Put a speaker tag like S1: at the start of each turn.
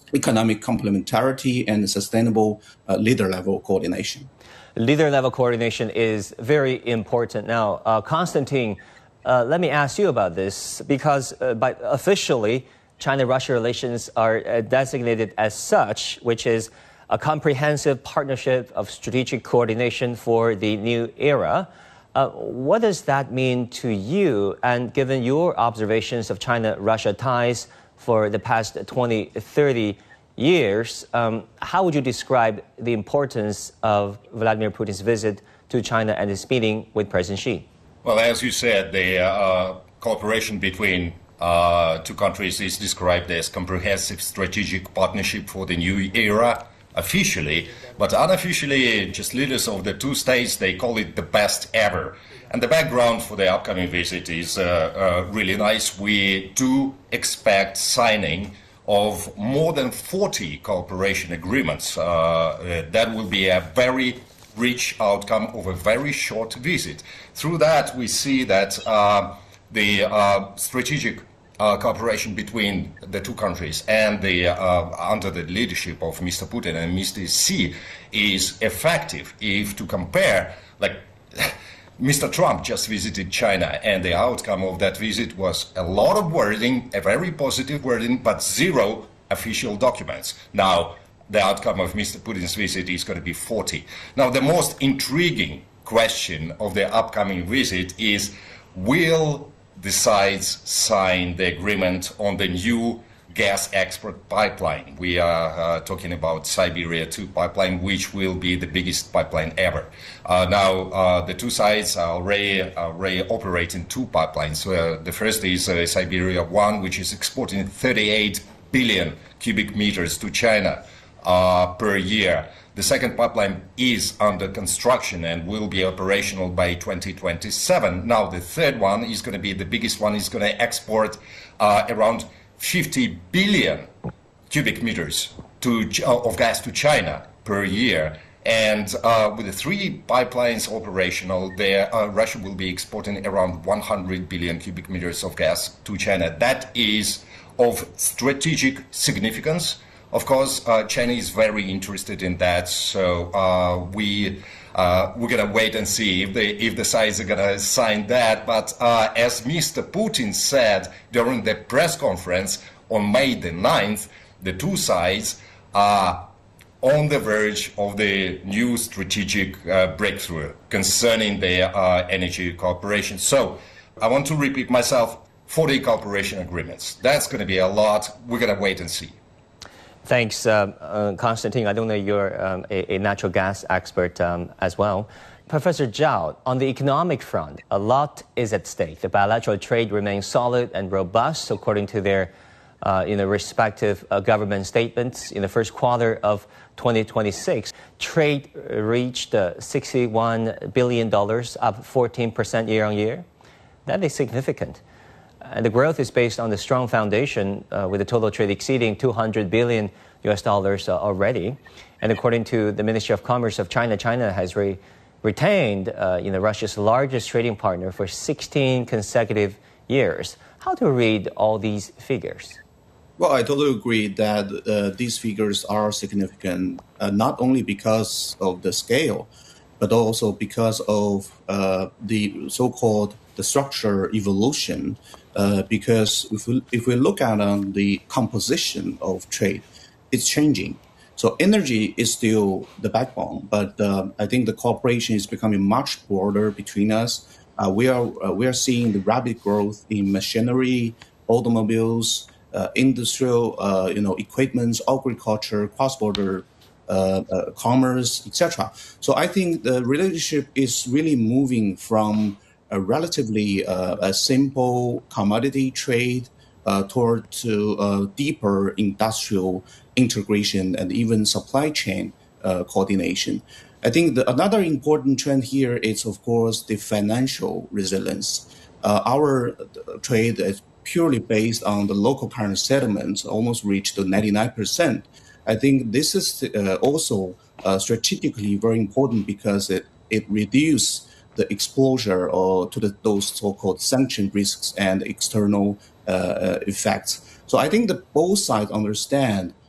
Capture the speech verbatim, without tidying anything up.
S1: economic complementarity and sustainable uh, leader-level coordination.
S2: Leader-level coordination is very important. Now, uh, Konstantin, uh, let me ask you about this, because uh, by, officially, China-Russia relations are uh, designated as such, which is a comprehensive partnership of strategic coordination for the new era. Uh, what does that mean to you? And given your observations of China-Russia ties for the past twenty, thirty years, um, how would you describe the importance of Vladimir Putin's visit to China and his meeting with President Xi?
S3: Well, as you said, the uh, cooperation between uh, two countries is described as comprehensive strategic partnership for the new era, officially, but unofficially, just leaders of the two states, they call it the best ever. And the background for the upcoming visit is uh, uh, really nice. We do expect signing of more than forty cooperation agreements. Uh, uh, that will be a very rich outcome of a very short visit. Through that, we see that uh, the uh, strategic Uh, cooperation between the two countries and the uh, under the leadership of Mister Putin and Mister Xi is effective. If to compare, like Mister Trump just visited China, and the outcome of that visit was a lot of wording, a very positive wording, but zero official documents. Now, the outcome of Mister Putin's visit is going to be forty. Now, the most intriguing question of the upcoming visit is, will the sides sign the agreement on the new gas export pipeline? We are uh, talking about Siberia two pipeline, which will be the biggest pipeline ever. Uh, now, uh, the two sides are already, already operating two pipelines. Uh, the first is uh, Siberia one, which is exporting thirty-eight billion cubic meters to China uh, per year. The second pipeline is under construction and will be operational by twenty twenty-seven. Now, the third one is going to be the biggest one, is going to export uh, around fifty billion cubic meters to, uh, of gas to China per year. And uh, with the three pipelines operational, there, uh, Russia will be exporting around one hundred billion cubic meters of gas to China. That is of strategic significance. Of course, uh, China is very interested in that, so uh, we uh, we're gonna wait and see if they if the sides are gonna sign that. But uh, as Mister Putin said during the press conference on May the ninth, the two sides are on the verge of the new strategic uh, breakthrough concerning their uh, energy cooperation. So I want to repeat myself: forty cooperation agreements. That's going to be a lot. We're gonna wait and see.
S2: Thanks, uh, uh, Konstantin. I don't know you're um, a, a natural gas expert um, as well. Professor Zhao, on the economic front, a lot is at stake. The bilateral trade remains solid and robust, according to their uh, in the respective uh, government statements. In the first quarter of twenty twenty-six, trade reached uh, sixty-one billion dollars, up fourteen percent year on year. That is significant. And the growth is based on the strong foundation uh, with the total trade exceeding two hundred billion U S dollars uh, already. And according to the Ministry of Commerce of China, China has re retained uh, you know, Russia's largest trading partner for sixteen consecutive years. How to read all these figures?
S1: Well, I totally agree that uh, these figures are significant, uh, not only because of the scale, but also because of uh, the so-called the structure evolution. Uh, because if we, if we look at um, the composition of trade, it's changing. So energy is still the backbone, but uh, I think the cooperation is becoming much broader between us. Uh, we are uh, we are seeing the rapid growth in machinery, automobiles, uh, industrial, uh, you know, equipment, agriculture, cross-border uh, uh, commerce, et cetera. So I think the relationship is really moving from a relatively uh, a simple commodity trade uh, toward to uh, deeper industrial integration and even supply chain uh, coordination. I think the, another important trend here is, of course, the financial resilience. Uh, our trade is purely based on the local currency settlements, almost reached to ninety-nine percent. I think this is uh, also uh, strategically very important because it, it reduces the exposure or to the, those so-called sanction risks and external uh, effects. So I think that both sides understand